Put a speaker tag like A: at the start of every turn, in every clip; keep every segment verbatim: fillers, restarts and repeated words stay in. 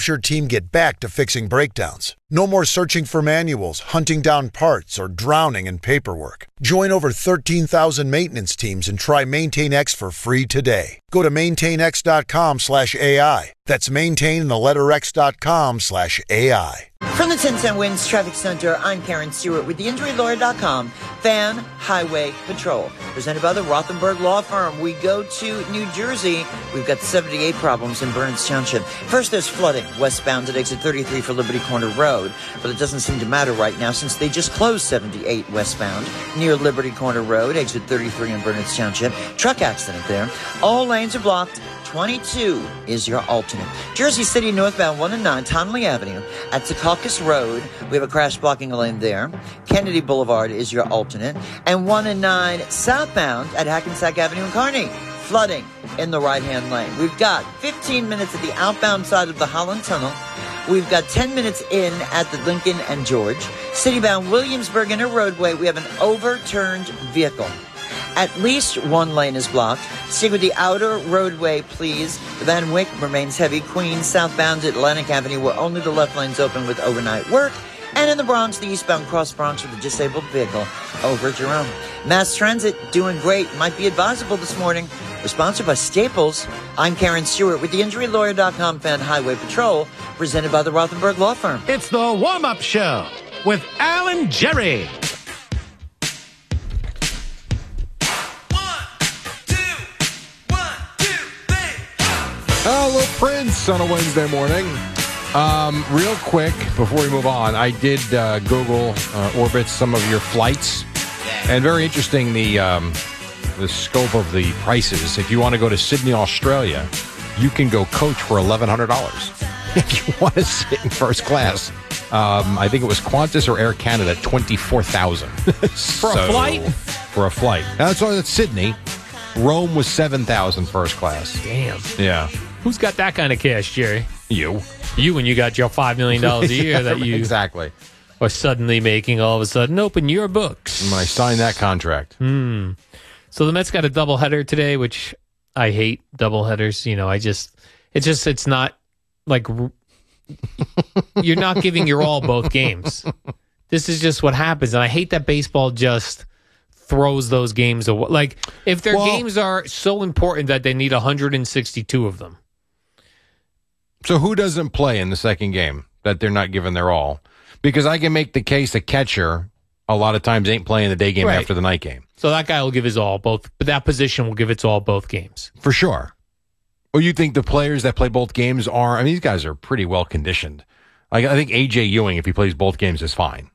A: your team get back to fixing breakdowns. No more searching for manuals, hunting down parts, or drowning in paperwork. Join over thirteen thousand maintenance teams and try MaintainX for free today. Go to maintainx.com slash AI. That's maintain the letter x.com slash AI.
B: From the ten cent Winds Traffic Center, I'm Karen Stewart with the injury lawyer dot com Fan Highway Patrol. Presented by the Rothenberg Law Firm. We go to New Jersey. We've got seventy-eight problems in Burns Township. First, there's flooding westbound at exit thirty-three for Liberty Corner Road. But it doesn't seem to matter right now since they just closed seventy-eight westbound near Liberty Corner Road, exit thirty-three in Burns Township. Truck accident there. All lanes are blocked. twenty-two is your alternate. Jersey City northbound one and nine, Tonley Avenue at Secaucus Road. We have a crash blocking a lane there. Kennedy Boulevard is your alternate. And one and nine southbound at Hackensack Avenue in Kearney. Flooding in the right-hand lane. We've got fifteen minutes at the outbound side of the Holland Tunnel. We've got ten minutes in at the Lincoln and George. Citybound Williamsburg Inner Roadway, we have an overturned vehicle. At least one lane is blocked. Stick with the outer roadway, please. Van Wyck remains heavy. Queens southbound at Atlantic Avenue, where only the left lane's open with overnight work. And in the Bronx, the eastbound cross Bronx with a disabled vehicle over Jerome. Mass Transit doing great. Might be advisable this morning. We're sponsored by Staples. I'm Karen Stewart with the injury lawyer dot com Fan Highway Patrol, presented by the Rothenberg Law Firm.
C: It's the warm-up show with Alan Jerry.
D: Hello, Prince, on a Wednesday morning. Um, real quick, before we move on, I did uh, Google uh, orbit some of your flights, and very interesting the um, the scope of the prices. If you want to go to Sydney, Australia, you can go coach for eleven hundred dollars. If you want to sit in first class, um, I think it was Qantas or Air Canada, twenty-four thousand dollars.
C: For so, a flight?
D: For a flight. That's all. That's Sydney. Rome was seven thousand dollars first class.
C: Damn.
D: Yeah.
C: Who's got that kind of cash, Jerry?
D: You.
C: You, when you got your five million dollars a year
D: yeah,
C: that you
D: exactly
C: are suddenly making all of a sudden. Open your books.
D: When I signed that contract.
C: Hmm. So the Mets got a doubleheader today, which I hate doubleheaders. You know, I just, it's just, it's not like, you're not giving your all both games. This is just what happens. And I hate that baseball just throws those games away. Like, if their well, games are so important that they need one hundred sixty-two of them.
D: So who doesn't play in the second game that they're not giving their all? Because I can make the case a catcher a lot of times ain't playing the day game right. after the night game.
C: So that guy will give his all both, but that position will give its all both games.
D: For sure. Or you think the players that play both games are, I mean, these guys are pretty well conditioned. Like, I think A J Ewing, if he plays both games, is fine.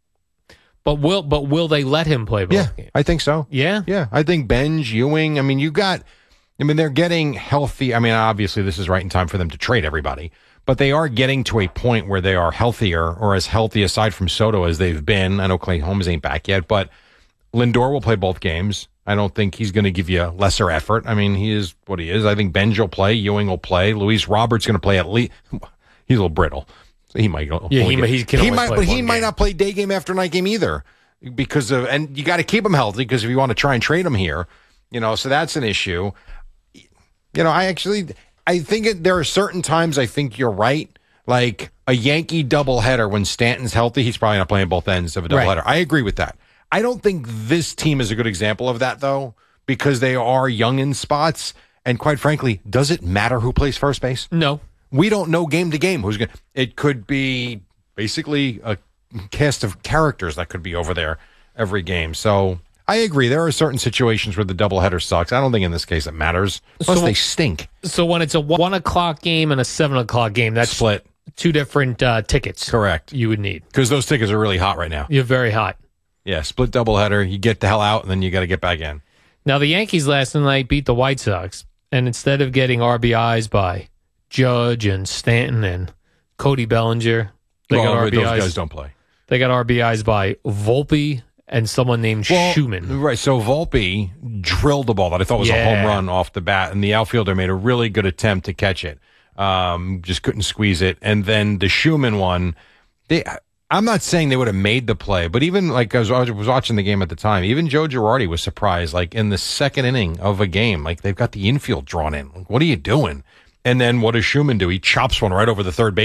C: But will but will they let him play both
D: yeah,
C: games?
D: I think so.
C: Yeah?
D: Yeah. I think Benj, Ewing, I mean, you got, I mean, they're getting healthy. I mean, obviously, this is right in time for them to trade everybody. But they are getting to a point where they are healthier, or as healthy aside from Soto as they've been. I know Clay Holmes ain't back yet, but Lindor will play both games. I don't think he's going to give you lesser effort. I mean, he is what he is. I think Benj will play. Ewing will play. Luis Robert's going to play at least. He's a little brittle. So he might go.
C: Yeah, he, get, he can
D: he
C: only
D: might,
C: play
D: But he
C: game.
D: might not play day game after night game either. Because of, and you got to keep him healthy, because if you want to try and trade him here, you know, so that's an issue. You know, I actually, I think it, there are certain times I think you're right. Like a Yankee doubleheader when Stanton's healthy, he's probably not playing both ends of a doubleheader. Right. I agree with that. I don't think this team is a good example of that, though, because they are young in spots. And quite frankly, does it matter who plays first base?
C: No.
D: We don't know game to game who's going to. It could be basically a cast of characters that could be over there every game. So I agree. There are certain situations where the doubleheader sucks. I don't think in this case it matters. Plus, so, they stink.
C: So when it's a one o'clock game and a seven o'clock game, that's
D: split.
C: Two different uh, tickets.
D: Correct.
C: You would need.
D: Because those tickets are really hot right now.
C: You're very hot.
D: Yeah, split doubleheader. You get the hell out, and then you got to get back in.
C: Now, the Yankees last night beat the White Sox, and instead of getting R B Is by Judge and Stanton and Cody Bellinger, they
D: well,
C: got R B Is.
D: Those guys don't play.
C: They got R B Is by Volpe and someone named
D: well,
C: Schumann.
D: Right, so Volpe drilled the ball that I thought was
C: yeah.
D: a home run off the bat, and the outfielder made a really good attempt to catch it. Um, just couldn't squeeze it. And then the Schumann one, they, I'm not saying they would have made the play, but even like I was, I was watching the game at the time, even Joe Girardi was surprised, like in the second inning of a game, like they've got the infield drawn in. Like, what are you doing? And then what does Schumann do? He chops one right over the third base.